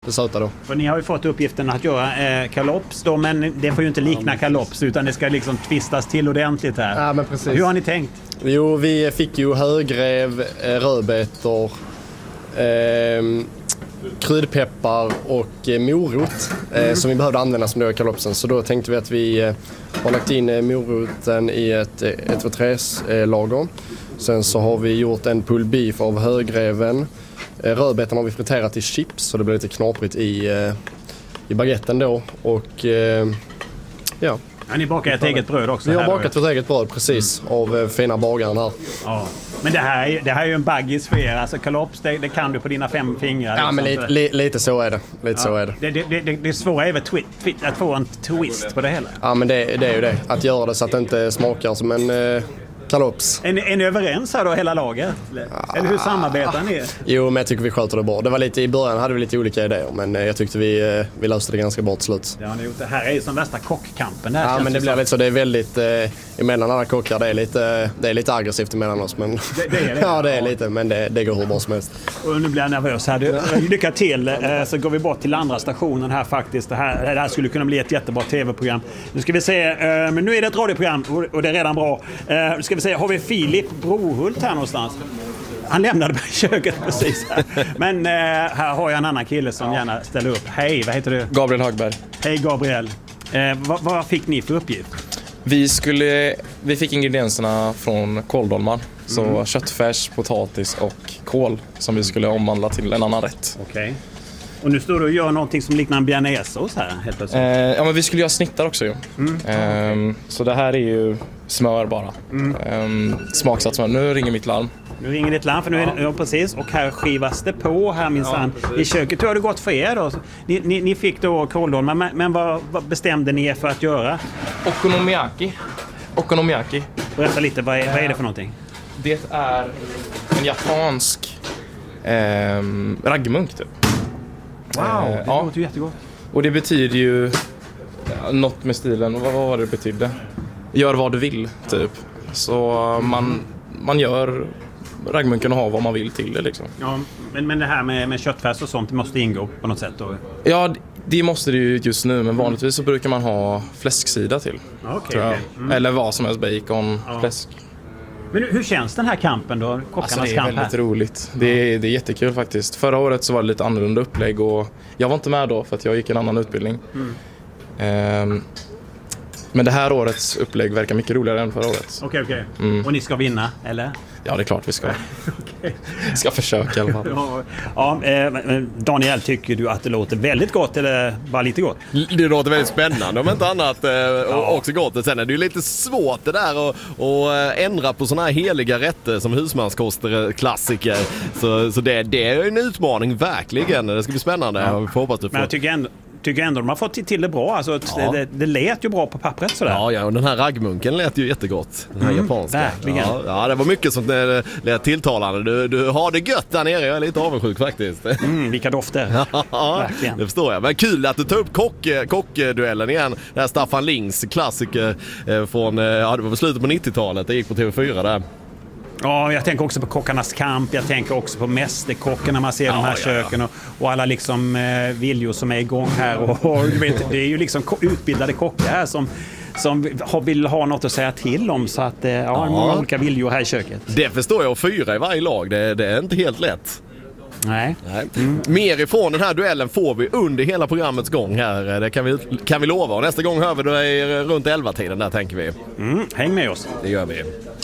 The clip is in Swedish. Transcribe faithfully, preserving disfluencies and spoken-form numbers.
det söta då. För ni har ju fått uppgiften att göra eh, kalops då, men det får ju inte likna kalops utan det ska liksom tvistas till ordentligt här. Ja, men precis. Hur har ni tänkt? Jo, vi fick ju högrev, eh, rödbetor, eh, kryddpeppar och eh, morot eh, mm. som vi behövde använda som då i kalopsen. Så då tänkte vi att vi eh, har lagt in eh, moroten i ett ett två tre eh, lager. Sen så har vi gjort en pulled beef av högreven. Eh, rödbetan har vi friterat i chips så det blir lite knaprigt i, eh, i baguetten då. Och eh, ja. Ja, ni bakar ett eget bröd också. Vi har här bakat ett eget bröd, precis, mm. av eh, fina bagaren här. Ja. Men det här, är, det här är ju en baggis för er. Alltså kalops, det, det kan du på dina fem fingrar. Ja, men lite, li, lite så är det. Lite ja. så är det. Det, det, det, det är svåra är väl twi- twi- att få en twist på det hela. Ja, men det, det är ju det. Att göra det så att det inte smakar som en eh, kalops. Är ni, är ni överens här då, hela laget? Ja. Eller hur samarbetar ni? Jo, men jag tycker vi sköter det bra. Det var lite, i början hade vi lite olika idéer, men jag tyckte vi, vi löste det ganska bra till slut. Ja, ni gjort det här är ju som värsta kockkampen. Det här ja, men det blir lite så. Det är väldigt, eh, emellan alla kockar, det är lite, det är lite aggressivt emellan oss. Men, det, det är det. ja, det är lite, men det, det går hur bra som helst. Och nu blir jag nervös här. Du, lycka till, eh, så går vi bort till andra stationen här faktiskt. Det här, det här skulle kunna bli ett jättebra tv-program. Nu ska vi se, eh, men nu är det ett radioprogram och, och det är redan bra. Eh, nu ska vi se, har vi Filip Brohult här någonstans? Han lämnade på köket precis här. Men eh, här har jag en annan kille som gärna ställer upp. Hej, vad heter du? Gabriel Hagberg. Hej Gabriel. Eh, vad, vad fick ni för uppgift? Vi, skulle, vi fick ingredienserna från kåldolmar. Så Mm. köttfärs, potatis och kål som vi skulle omvandla till en annan rätt. Okej. Okay. Och nu står du och gör någonting som liknar en bearnaisesås här helt plötsligt. Eh, ja, men vi skulle göra snittar också ju. Mm. Eh, så det här är ju smör bara. Mm. Eh, smaksatt smör. Nu ringer mitt larm. Nu ringer ditt larm för nu är det, ja, precis. Och här skivas det på här minsann. Ja, i köket. Hur har det gått för er då? Ni, ni, ni fick då kåldolmar, men, men vad, vad bestämde ni er för att göra? Okonomiyaki. Okonomiyaki. Berätta lite, vad är, vad är det för någonting? Det är en japansk eh, raggmunk typ. Wow, det eh, ja. låter ju jättegott. Och det betyder ju ja, något med stilen. Vad var det betydde? Gör vad du vill typ. Så man, man gör raggmunken och har vad man vill till det liksom. Ja, men, men det här med, med köttfärs och sånt, det måste ingå på något sätt då? Ja, det måste det ju just nu. Men vanligtvis så brukar man ha fläsksida till. Okay, okay. Mm. Eller vad som helst, bacon, ja. fläsk. Men hur känns den här kampen då? Alltså det är väldigt här? roligt. Det är, det är jättekul faktiskt. Förra året så var det lite annorlunda upplägg och jag var inte med då för att jag gick en annan utbildning. Mm. Um, men det här årets upplägg verkar mycket roligare än förra året. Okej, okay, okej. Okay. Mm. Och ni ska vinna, eller? Ja, det är klart vi ska. Okay. Vi ska försöka i alla fall. Ja, ja, eh, Daniel, tycker du att det låter väldigt gott eller bara lite gott? Det låter väldigt spännande om inte annat eh, ja. också gott. Sen är det ju lite svårt det där att, att ändra på såna här heliga rätter som husmanskoster klassiker. Så, så det, det är en utmaning verkligen. Det ska bli spännande. Ja. Jag hoppas du får. Men jag tycker ändå tycker ändå de har fått till det bra. Alltså, ja. det, det lät ju bra på pappret sådär. Ja, ja, och den här raggmunken lät ju jättegott. Den här mm, japanska. Verkligen. Ja, ja, det var mycket som lät tilltalande. Du, du har det gött där nere. Jag är lite avundsjuk faktiskt. Mm, vilka dofter. Ja, verkligen. Det förstår jag. Men kul att du tar upp kock, kockduellen igen. Det här Staffan Lings klassiker från, ja, det var slutet på nittiotalet. Det gick på T V fyra där. Ja, jag tänker också på Kockarnas kamp. Jag tänker också på mästerkocken när man ser ja, de här ja, köken och, och alla liksom eh, viljor som är igång här. Och, och du vet, det är ju liksom utbildade kockar här som, som vill ha något att säga till om. Så att eh, ja, ja. många olika viljor här i köket. Det förstår jag. Och fyra i varje lag. Det, det är inte helt lätt. Nej. Nej. Mm. Mer ifrån den här duellen får vi under hela programmets gång här. Det kan vi, kan vi lova. Och nästa gång hör vi det runt elva tiden där, tänker vi. Mm. Häng med oss. Det gör vi.